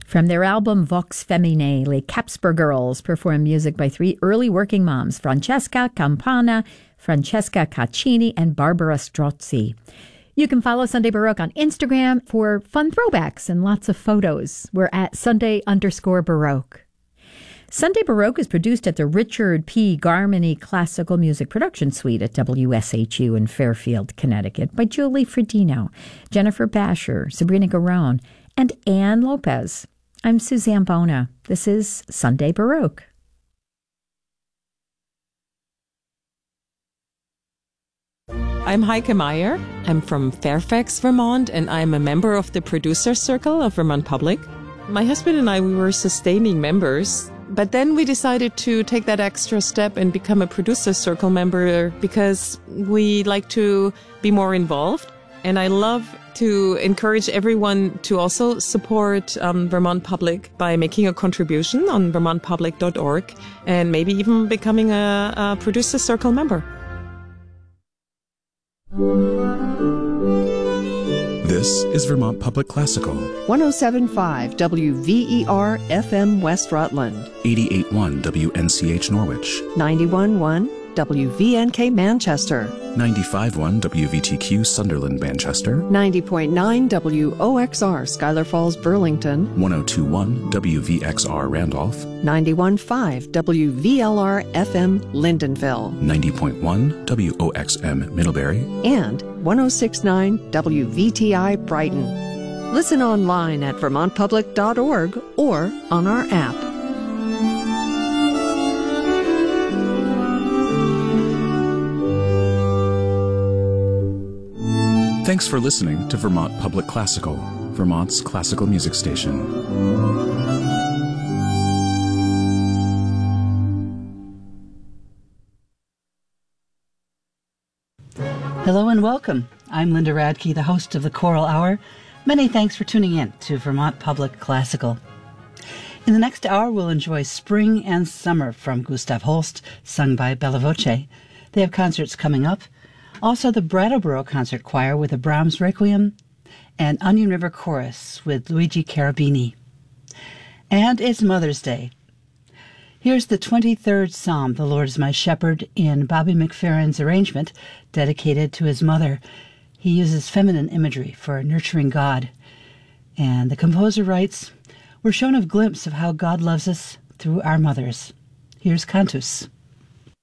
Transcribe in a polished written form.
From their album Vox Feminae, Les Capsper Girls perform music by three early working moms, Francesca Campana, Francesca Caccini, and Barbara Strozzi. You can follow Sunday Baroque on Instagram for fun throwbacks and lots of photos. We're at Sunday_Baroque. Sunday Baroque is produced at the Richard P. Garmany Classical Music Production Suite at WSHU in Fairfield, Connecticut by Julie Fredino, Jennifer Basher, Sabrina Garone, and Ann Lopez. I'm Suzanne Bona. This is Sunday Baroque. I'm Heike Meyer. I'm from Fairfax, Vermont, and I'm a member of the Producer Circle of Vermont Public. My husband and I, we were sustaining members, but then we decided to take that extra step and become a Producer Circle member because we like to be more involved. And I love to encourage everyone to also support Vermont Public by making a contribution on vermontpublic.org and maybe even becoming a Producer Circle member. This is Vermont Public Classical. 107.5 WVER FM West Rutland. 88.1 WNCH Norwich. 91.1 WVNK Manchester. 95.1 WVTQ Sunderland Manchester. 90.9 WOXR Schuyler Falls Burlington. 102.1 WVXR Randolph. 91.5 WVLR FM Lindenville. 90.1 WOXM Middlebury. And 106.9 WVTI Brighton. Listen online at vermontpublic.org or on our app. Thanks for listening to Vermont Public Classical, Vermont's classical music station. Hello and welcome. I'm Linda Radke, the host of the Choral Hour. Many thanks for tuning in to Vermont Public Classical. In the next hour, we'll enjoy Spring and Summer from Gustav Holst, sung by Bella Voce. They have concerts coming up. Also, the Brattleboro Concert Choir with a Brahms Requiem, and Onion River Chorus with Luigi Carabini. And it's Mother's Day. Here's the 23rd Psalm, The Lord is My Shepherd, in Bobby McFerrin's arrangement, dedicated to his mother. He uses feminine imagery for nurturing God. And the composer writes, "We're shown a glimpse of how God loves us through our mothers." Here's Cantus.